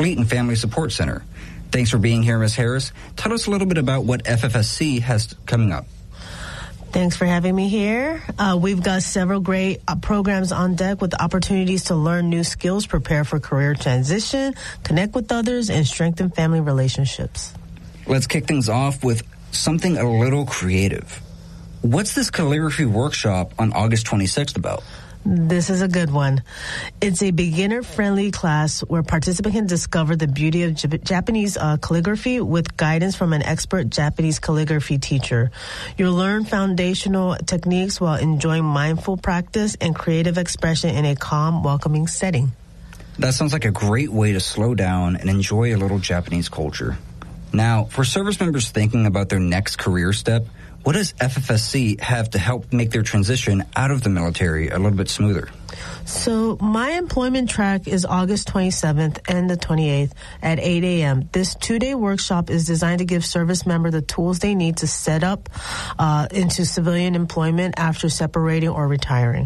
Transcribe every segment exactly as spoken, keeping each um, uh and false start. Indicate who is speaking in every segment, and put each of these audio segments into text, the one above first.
Speaker 1: Fleet and Family Support Center. Thanks for being here, Miz Harris. Tell us a little bit about what F F S C has coming up.
Speaker 2: Thanks for having me here. Uh, we've got several great uh, programs on deck with opportunities to learn new skills, prepare for career transition, connect with others, and strengthen family relationships.
Speaker 1: Let's kick things off with something a little creative. What's this calligraphy workshop on August twenty-sixth about?
Speaker 2: This is a good one. It's a beginner-friendly class where participants can discover the beauty of J- Japanese uh, calligraphy with guidance from an expert Japanese calligraphy teacher. You'll learn foundational techniques while enjoying mindful practice and creative expression in a calm, welcoming setting.
Speaker 1: That sounds like a great way to slow down and enjoy a little Japanese culture. Now, for service members thinking about their next career step, what does F F S C have to help make their transition out of the military a little bit smoother?
Speaker 2: So my employment track is August twenty-seventh and the twenty-eighth at eight a.m. This two-day workshop is designed to give service members the tools they need to set up uh, into civilian employment after separating or retiring.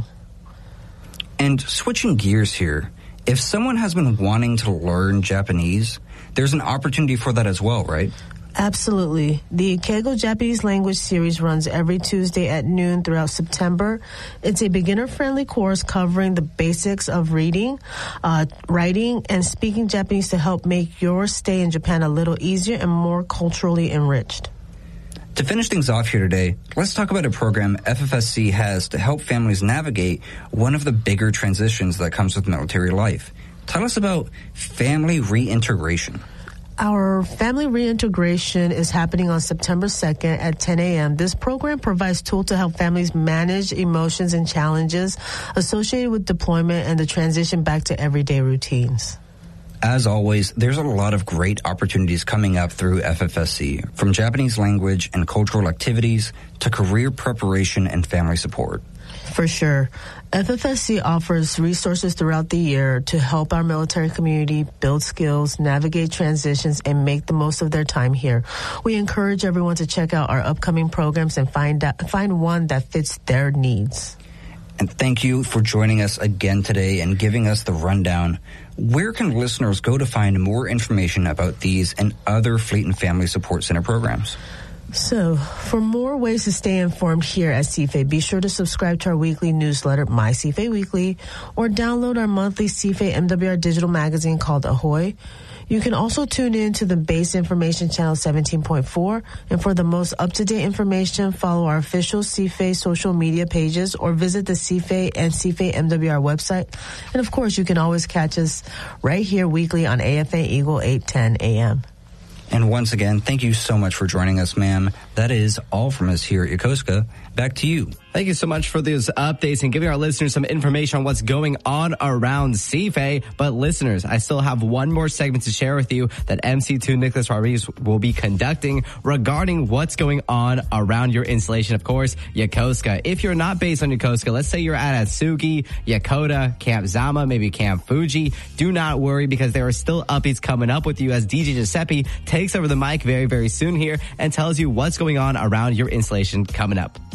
Speaker 1: And switching gears here, if someone has been wanting to learn Japanese, there's an opportunity for that as well, right?
Speaker 2: Absolutely. The Ikego Japanese Language Series runs every Tuesday at noon throughout September. It's a beginner-friendly course covering the basics of reading, uh, writing, and speaking Japanese to help make your stay in Japan a little easier and more culturally enriched.
Speaker 1: To finish things off here today, let's talk about a program F F S C has to help families navigate one of the bigger transitions that comes with military life. Tell us about family reintegration.
Speaker 2: Our family reintegration is happening on September second at ten a.m. This program provides tools to help families manage emotions and challenges associated with deployment and the transition back to everyday routines.
Speaker 1: As always, there's a lot of great opportunities coming up through F F S C, from Japanese language and cultural activities to career preparation and family support.
Speaker 2: For sure. F F S C offers resources throughout the year to help our military community build skills, navigate transitions, and make the most of their time here. We encourage everyone to check out our upcoming programs and find out, find one that fits their needs.
Speaker 1: And thank you for joining us again today and giving us the rundown. Where can listeners go to find more information about these and other Fleet and Family Support Center programs?
Speaker 2: So, for more ways to stay informed here at C F A, be sure to subscribe to our weekly newsletter, My C F A Weekly, or download our monthly C F A M W R digital magazine called Ahoy. You can also tune in to the Base Information Channel seventeen point four, and for the most up-to-date information, follow our official C F A social media pages or visit the C F A and C F A M W R website. And of course, you can always catch us right here weekly on A F A Eagle eight ten A M.
Speaker 1: And once again, thank you so much for joining us, ma'am. That is all from us here at Yokosuka. Back to you.
Speaker 3: Thank you so much for those updates and giving our listeners some information on what's going on around C F A. But listeners, I still have one more segment to share with you that M C two Nicholas Rodriguez will be conducting regarding what's going on around your installation. Of course, Yokosuka. If you're not based on Yokosuka, let's say you're at Atsugi, Yokota, Camp Zama, maybe Camp Fuji, do not worry because there are still updates coming up with you as D J Giuseppe takes over the mic very, very soon here and tells you what's going on around your installation coming up.